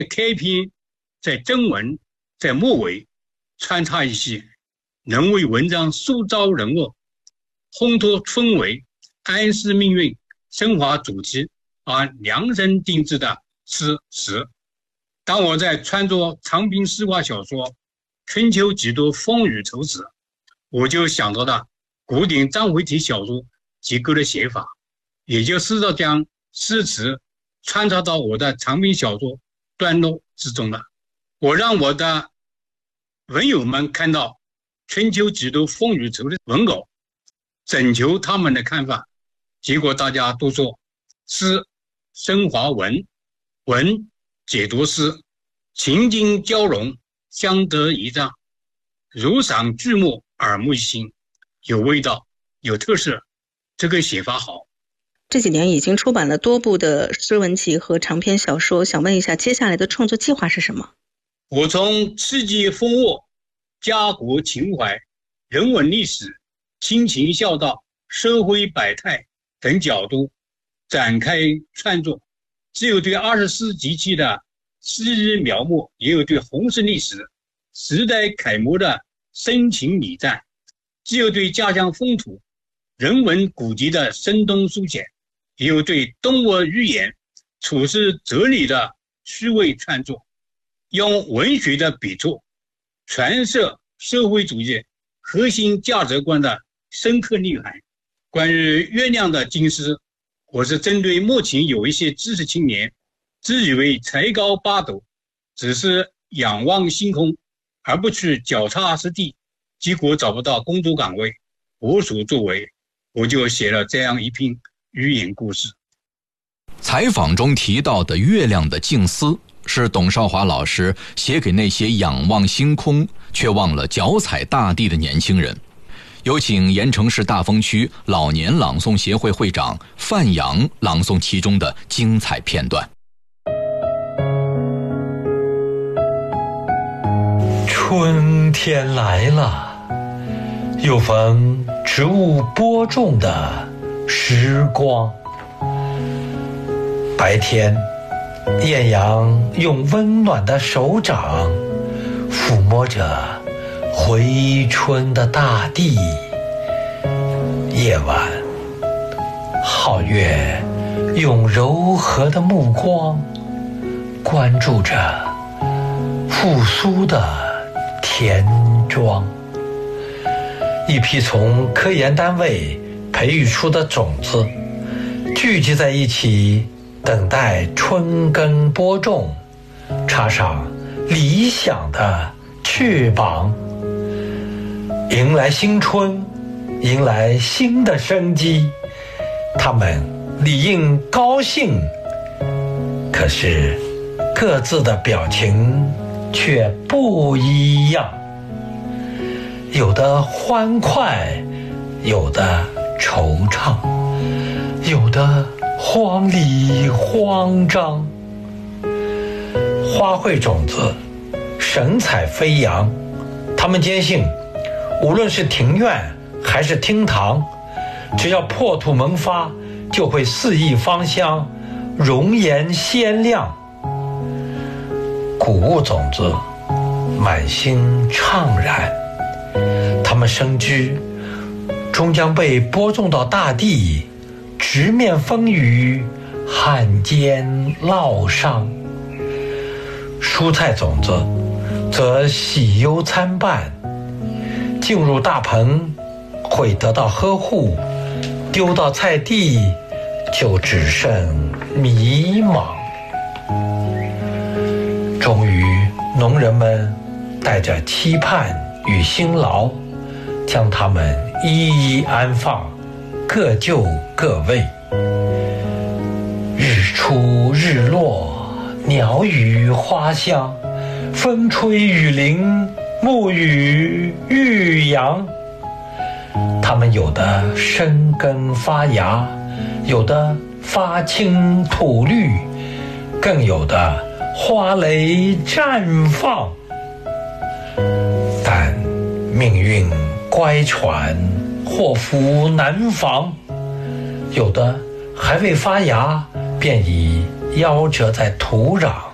开篇在正文在末尾穿插一些能为文章塑造人物、烘托氛围、暗示命运、升华主题而量身定制的诗词。当我在创作长篇诗话小说《春秋几度风雨愁》时，我就想到了古典章回体小说结构的写法，也就试着将诗词穿插到我的长篇小说段落之中了。我让我的文友们看到《春秋几度风雨愁》的文稿，征求他们的看法，结果大家都说诗升华文，文解读诗，情景交融，相得益彰，如赏剧目，耳目一新，有味道，有特色，这个写法好。 这几年已经出版了多部的诗文集和长篇小说，想问一下接下来的创作计划是什么？ 我从世纪丰沃、家国情怀、人文历史、亲情孝道、社会百态等角度展开创作，只有对20世纪期的诗意描摹，也有对红色历史时代楷模的深情礼赞，既有对家乡风土、人文古籍的生动书写，也有对动物寓言、处世哲理的趣味创作，用文学的笔触传射社会主义核心价值观的深刻内涵。关于月亮的金诗，我是针对目前有一些知识青年自以为才高八斗，只是仰望星空而不去脚踏实地，结果找不到工作岗位，无所作为，我就写了这样一篇寓言故事。 采访中提到的月亮的静思，是董少华老师写给那些仰望星空却忘了脚踩大地的年轻人。有请盐城市大丰区老年朗诵协会会长范阳朗诵其中的精彩片段。 春天来了，又逢植物播种的时光。白天，艳阳用温暖的手掌抚摸着回春的大地。夜晚，皓月用柔和的目光关注着复苏的田庄。一批从科研单位培育出的种子聚集在一起，等待春耕播种，插上理想的翅膀，迎来新春，迎来新的生机。他们理应高兴，可是各自的表情却不一样，有的欢快，有的惆怅，有的慌里慌张。花卉种子神采飞扬，他们坚信，无论是庭院还是厅堂，只要破土萌发，就会四溢芳香，容颜鲜亮。谷物种子满心怅然，它们深知终将被播种到大地，直面风雨，罕见烙上。蔬菜种子则喜忧参半，进入大棚会得到呵护，丢到菜地就只剩迷茫。终于，农人们带着期盼与辛劳，将它们一一安放，各就各位。日出日落，鸟语花香，风吹雨淋，沐雨浴阳。它们有的生根发芽，有的发青吐绿，更有的花蕾绽放。但命运乖舛，祸福难防，有的还未发芽，便已夭折在土壤。